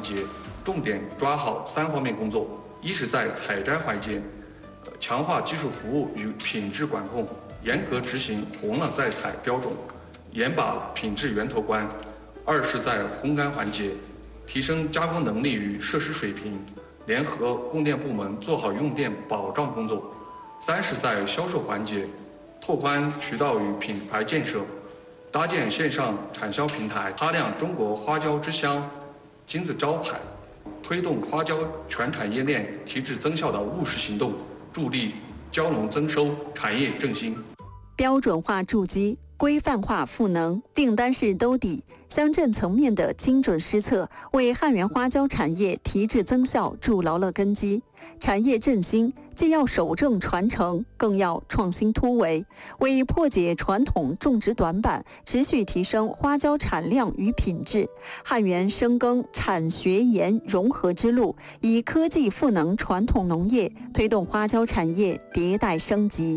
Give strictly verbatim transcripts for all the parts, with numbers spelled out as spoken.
节，重点抓好三方面工作：一是在采摘环节，呃、强化技术服务与品质管控，严格执行红了再采标准，严把品质源头关；二是在烘干环节，提升加工能力与设施水平，联合供电部门做好用电保障工作；三是在销售环节，拓宽渠道与品牌建设，搭建线上产销平台，擦亮中国花椒之乡金字招牌，推动花椒全产业链提质增效的务实行动，助力椒农增收、产业振兴。 标准化筑基，规范化赋能，订单式兜底，乡镇层面的精准施策，为汉源花椒产业提质增效筑牢了根基。产业振兴既要守正传承，更要创新突围，为破解传统种植短板，持续提升花椒产量与品质。汉源深耕产学研融合之路，以科技赋能传统农业，推动花椒产业迭代升级。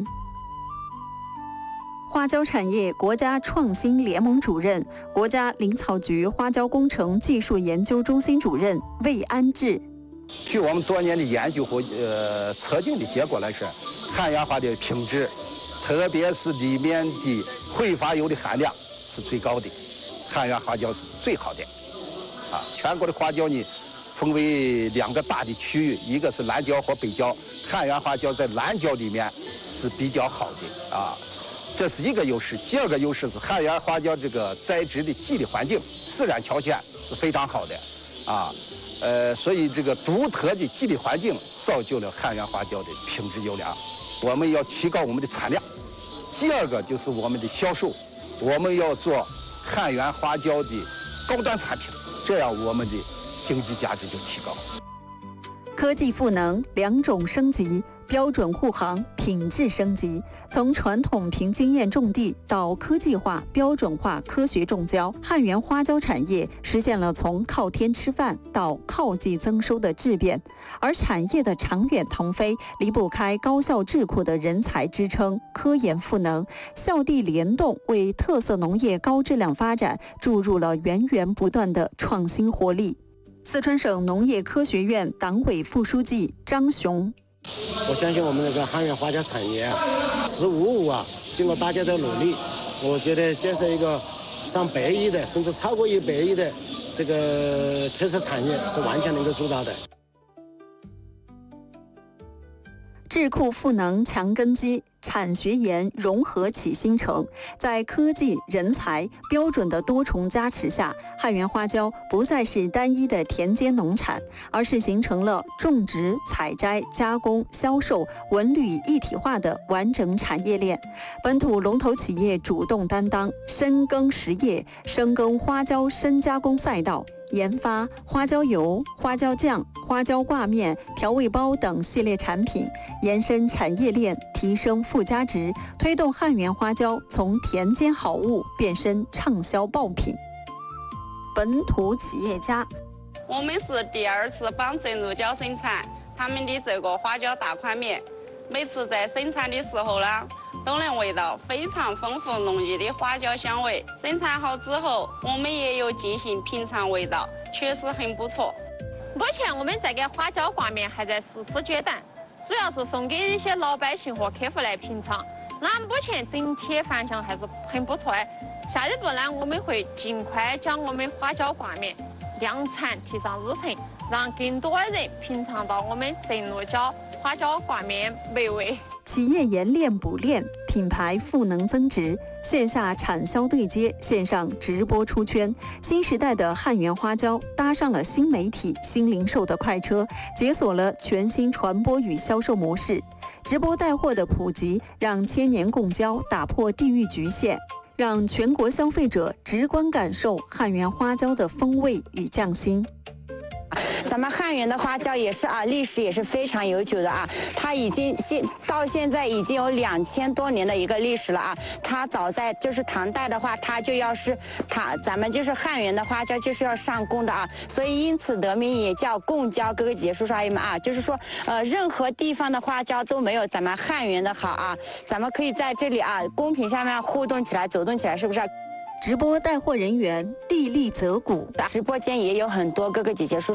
花椒产业国家创新联盟主任、国家林草局花椒工程技术研究中心主任魏安志。 据我们多年的研究和呃测定的结果来说，汉源花的品质，特别是里面的挥发油的含量是最高的，汉源花椒是最好的。啊，全国的花椒呢分为两个大的区域，一个是南椒和北椒，汉源花椒在南椒里面是比较好的啊。这是一个优势，第二个优势是汉源花椒这个栽植的地理环境、自然条件是非常好的，啊，呃，所以这个独特的地理环境造就了汉源花椒的品质优良。我们要提高我们的产量。第二个就是我们的销售，我们要做汉源花椒的高端产品，这样我们的经济价值就提高。 科技赋能，两种升级。标准护航，品质升级，从传统凭经验种地到科技化、标准化、科学种椒，汉源花椒产业实现了从靠天吃饭到靠季增收的质变。而产业的长远腾飞离不开高校智库的人才支撑、科研赋能、校地联动，为特色农业高质量发展注入了源源不断的创新活力。四川省农业科学院党委副书记张雄。 我相信我们这个汉源花椒产业啊，十五五啊，经过大家的努力，我觉得这是一个上百亿的，甚至超过一百亿的这个特色产业是完全能够做到的。 智库赋能强根基，产学研融合起新城。在科技、人才、标准的多重加持下，汉源花椒不再是单一的田间农产，而是形成了种植、采摘、加工、销售、文旅一体化的完整产业链。本土龙头企业主动担当，深耕实业，深耕花椒深加工赛道。研发花椒油、花椒酱、花椒挂面、调味包等系列产品，延伸产业链，提升附加值，推动汉源花椒从田间好物变身畅销爆品。本土企业家， 我们是第二次帮正如椒生产他们的这个花椒大宽面，每次在生产的时候呢，都能闻到非常丰富浓郁的花椒香味。生产好之后，我们也有进行品尝味道，确实很不错。 目前我们这个花椒挂面还在实施阶段，主要是送给一些老百姓和客户来品尝。那目前整体反响还是很不错的。下一步呢，我们会尽快将我们花椒挂面量产提上日程，让更多人品尝到我们正如椒花椒挂面美味。 企业研练补练，品牌赋能增值，线下产销对接，线上直播出圈。新时代的汉源花椒搭上了新媒体、新零售的快车，解锁了全新传播与销售模式。直播带货的普及，让千年共椒打破地域局限，让全国消费者直观感受汉源花椒的风味与匠心。 咱们汉源的花椒也是啊，历史也是非常悠久的啊，它已经现到现在已经有两千多年的一个历史了啊。它早在就是唐代的话，它就要是它咱们就是汉源的花椒就是要上贡的啊，所以因此得名也叫贡椒。各位姐姐叔叔阿姨们啊，就是说呃任何地方的花椒都没有咱们汉源的好啊。咱们可以在这里啊公屏下面互动起来，走动起来，是不是？ 直播带货人员地利泽谷， 直播间也有很多哥哥姐姐叔叔